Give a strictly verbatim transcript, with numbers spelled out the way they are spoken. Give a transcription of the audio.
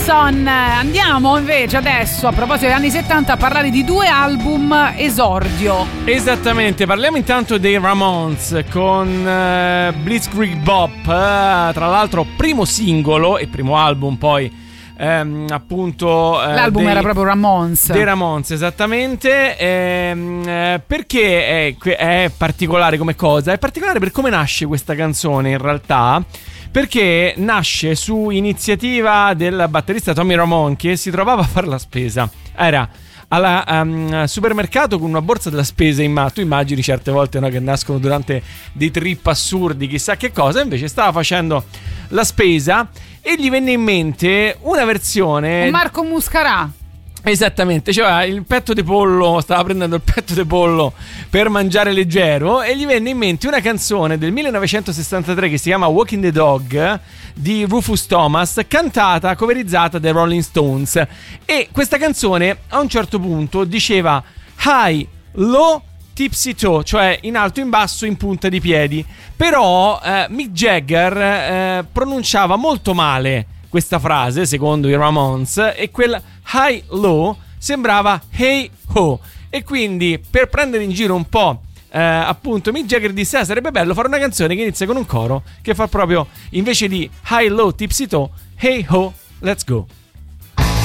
Wilson. Andiamo invece adesso, a proposito degli anni settanta, a parlare di due album esordio. Esattamente, parliamo intanto dei Ramones con uh, Blitzkrieg Bop, uh, tra l'altro primo singolo e primo album poi. Ehm, appunto eh, l'album dei, era proprio Ramones dei Ramones, esattamente. ehm, eh, perché è, è particolare come cosa? È particolare per come nasce questa canzone in realtà, perché nasce su iniziativa del batterista Tommy Ramone, che si trovava a fare la spesa. Era al um, supermercato con una borsa della spesa in mano. Tu immagini certe volte, no, che nascono durante dei trip assurdi, chissà che cosa. Invece stava facendo la spesa e gli venne in mente una versione, un Marco Muscarà. Esattamente, cioè il petto di pollo, stava prendendo il petto di pollo per mangiare leggero e gli venne in mente una canzone del millenovecentosessantatré che si chiama Walking the Dog di Rufus Thomas, cantata, coverizzata dai Rolling Stones. E questa canzone a un certo punto diceva high, low, tipsy toe, cioè in alto, in basso, in punta di piedi. Però eh, Mick Jagger eh, pronunciava molto male questa frase, secondo i Ramones, e quel high low sembrava hey ho. E quindi, per prendere in giro un po' eh, appunto Mick Jagger disse: ah, sarebbe bello fare una canzone che inizia con un coro che fa proprio, invece di high low tipsy toe, hey ho, let's go.